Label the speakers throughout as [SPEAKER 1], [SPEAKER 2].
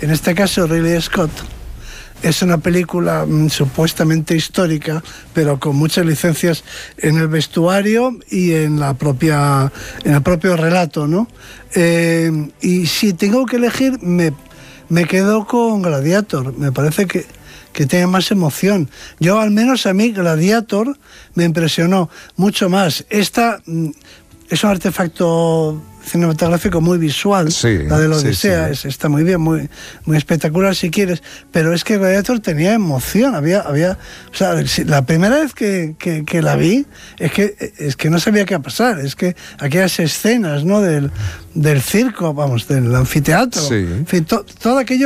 [SPEAKER 1] en este caso Ridley Scott, es una película supuestamente histórica, pero con muchas licencias en el vestuario y en el propio relato, ¿no? Y si tengo que elegir, me quedo con Gladiator. Me parece que tiene más emoción. Yo, al menos a mí, Gladiator me impresionó mucho más. Esta es un artefacto cinematográfico muy visual,
[SPEAKER 2] sí,
[SPEAKER 1] la de la Odisea,
[SPEAKER 2] sí.
[SPEAKER 1] está muy bien, muy espectacular si quieres, pero es que Gladiator tenía emoción, había o sea, la primera vez que la vi, es que no sabía qué iba a pasar, es que aquellas escenas, ¿no?, del circo, vamos, del anfiteatro,
[SPEAKER 2] sí.
[SPEAKER 1] En fin, todo aquello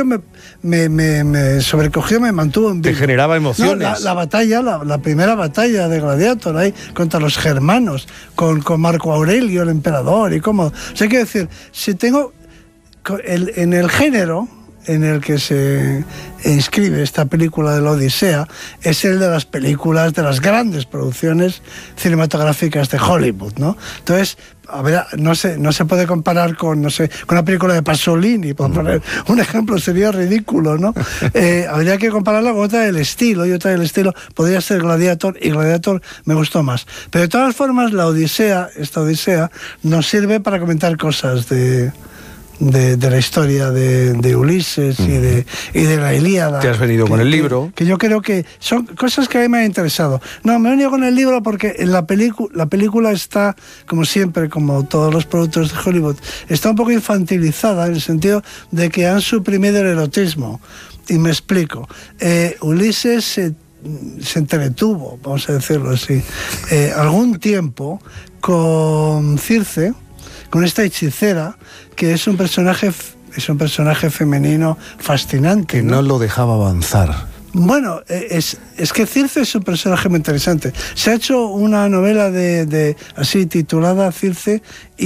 [SPEAKER 1] me sobrecogió, me mantuvo en vivo.
[SPEAKER 2] Te generaba emociones.
[SPEAKER 1] No, la primera batalla de Gladiator ahí contra los germanos, con Marco Aurelio, el emperador, y cómo. O sea, quiero decir, si tengo en el género en el que se inscribe esta película de la Odisea, es el de las películas, de las grandes producciones cinematográficas de Hollywood, ¿no? Entonces, a ver, no se puede comparar con una película de Pasolini, por poner un ejemplo, sería ridículo, ¿no? Habría que compararla con otra del estilo, y otra del estilo podría ser Gladiator, y Gladiator me gustó más. Pero de todas formas, esta Odisea, nos sirve para comentar cosas de la historia de Ulises y de la Ilíada.
[SPEAKER 2] Te has venido con el libro.
[SPEAKER 1] Que yo creo que son cosas que a mí me han interesado. No, me he venido con el libro porque en la película está, como siempre, como todos los productos de Hollywood, está un poco infantilizada en el sentido de que han suprimido el erotismo. Y me explico. Ulises se entretuvo, vamos a decirlo así, algún tiempo con Circe, con esta hechicera, que es un personaje femenino fascinante,
[SPEAKER 2] que no lo dejaba avanzar.
[SPEAKER 1] Bueno, es que Circe es un personaje muy interesante. Se ha hecho una novela así titulada Circe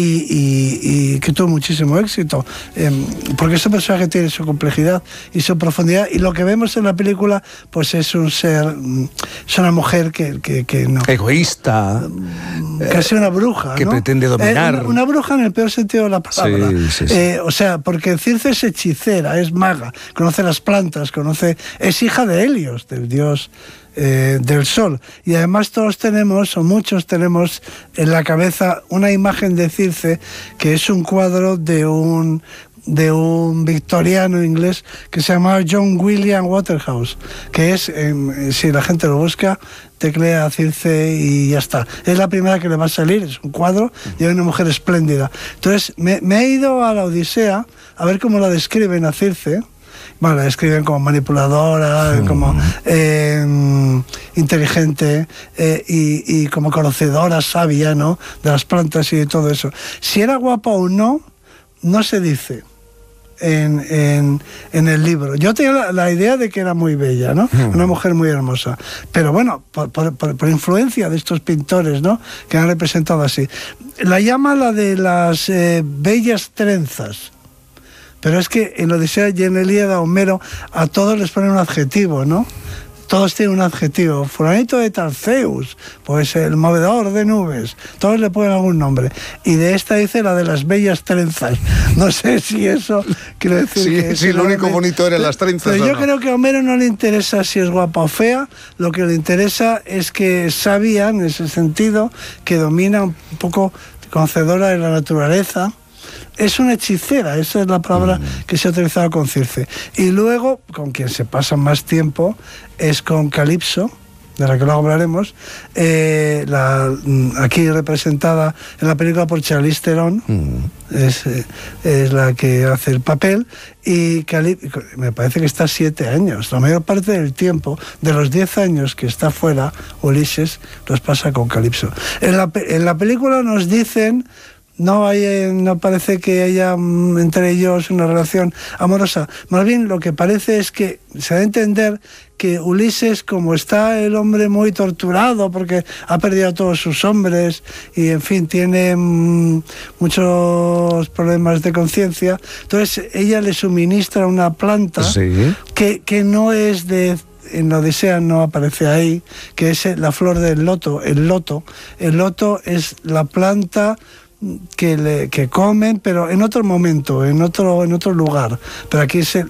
[SPEAKER 1] y que tuvo muchísimo éxito, porque ese personaje tiene su complejidad y su profundidad, y lo que vemos en la película pues es una mujer que no...
[SPEAKER 2] Egoísta.
[SPEAKER 1] Casi una bruja,
[SPEAKER 2] que
[SPEAKER 1] ¿no?
[SPEAKER 2] pretende dominar.
[SPEAKER 1] Una bruja en el peor sentido de la palabra.
[SPEAKER 2] Sí.
[SPEAKER 1] O sea, porque Circe es hechicera, es maga, conoce las plantas, es hija de Helios, del dios del sol. Y además muchos tenemos en la cabeza una imagen de Circe que es un cuadro de un victoriano inglés que se llamaba John William Waterhouse, que es, si la gente lo busca, teclea Circe y ya está. Es la primera que le va a salir, es un cuadro y hay una mujer espléndida. Entonces me he ido a la Odisea a ver cómo la describen a Circe. Bueno, la describen como manipuladora, como inteligente y como conocedora, sabia, ¿no?, de las plantas y de todo eso. Si era guapa o no se dice en el libro. Yo tenía la idea de que era muy bella, ¿no? Una mujer muy hermosa. Pero bueno, por influencia de estos pintores, ¿no?, que han representado así. La llama la de las bellas trenzas. Pero es que en la Odisea y en la Ilíada, Homero, a todos les ponen un adjetivo, ¿no? Todos tienen un adjetivo. Fulanito de Tarceus, pues el movedor de nubes. Todos le ponen algún nombre. Y de esta dice la de las bellas trenzas. No sé si eso quiere decir
[SPEAKER 2] sí, lo único bonito eran las trenzas.
[SPEAKER 1] Pero yo creo que a Homero no le interesa si es guapa o fea. Lo que le interesa es que es sabia, en ese sentido, que domina un poco, conocedora de la naturaleza. Es una hechicera, esa es la palabra que se ha utilizado con Circe. Y luego, con quien se pasa más tiempo, es con Calipso, de la que luego hablaremos, aquí representada en la película por Charlize Theron, es la que hace el papel, y me parece que está 7 años. La mayor parte del tiempo, de los 10 años que está fuera, Ulises los pasa con Calipso. En la película nos dicen... No parece que haya entre ellos una relación amorosa. Más bien lo que parece es que se da a entender que Ulises, como está el hombre muy torturado porque ha perdido a todos sus hombres y en fin tiene muchos problemas de conciencia, entonces ella le suministra una planta que no es de... En la Odisea no aparece ahí, que es la flor del loto, el loto. El loto es la planta que comen, pero en otro momento, en otro lugar. Pero aquí